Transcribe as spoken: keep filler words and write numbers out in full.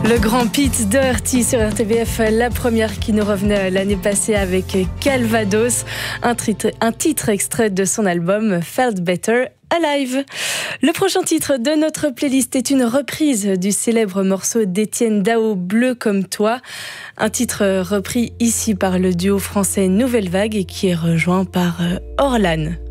Le grand Pete Doherty sur R T B F, la première qui nous revenait l'année passée avec Calvados, un titre, un titre extrait de son album Felt Better Alive. Le prochain titre de notre playlist est une reprise du célèbre morceau d'Étienne Dao, Bleu comme toi. Un titre repris ici par le duo français Nouvelle Vague et qui est rejoint par Orlan.